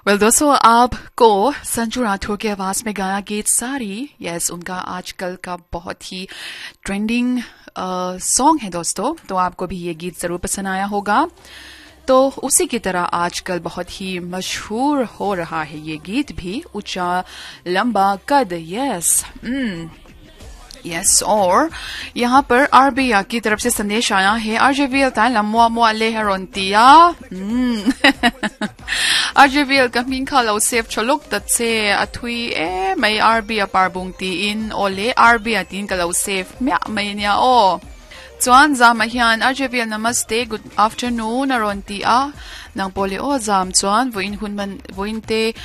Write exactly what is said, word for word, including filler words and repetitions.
Well दोस्तों, आपको संजू राठौर की आवाज में गाया गीत सारी, यस उनका आजकल का बहुत ही ट्रेंडिंग सॉन्ग है दोस्तों। तो आपको भी ये गीत जरूर पसंद आया होगा। तो उसी की तरह आजकल बहुत ही मशहूर हो रहा है ये गीत भी, ऊंचा लंबा कद, यस यस और यहाँ पर आरबिया की तरफ से संदेश आया है। आरजेवीएल ताई लम्वा मुआले है रोंतिया आरजेवीएल कमिंग खालो सेफ चलुक तत्से अथुई ए मई आरबिया पारबुंगती इन ओले आरबिया तीन कलो सेफ म्या मैन्या ओ Chuan zam a hian arjevial namaste, good afternoon arontia nang poli o zam chuan voin hunman voin te